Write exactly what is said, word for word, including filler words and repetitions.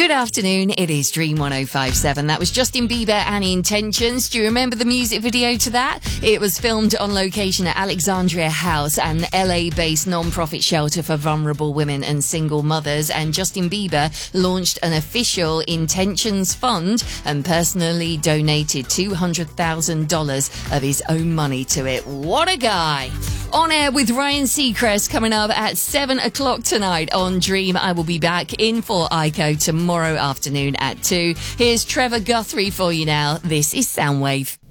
Good afternoon, it is Dream one oh five point seven. That was Justin Bieber and Intentions. Do you remember the music video to that? It was filmed on location at Alexandria House, an L A-based non-profit shelter for vulnerable women and single mothers, and Justin Bieber launched an official Intentions Fund and personally donated two hundred thousand dollars of his own money to it. What a guy! On air with Ryan Seacrest coming up at seven o'clock tonight on Dream. I will be back in for Ico tomorrow afternoon at two. Here's Trevor Guthrie for you now. This is Soundwave.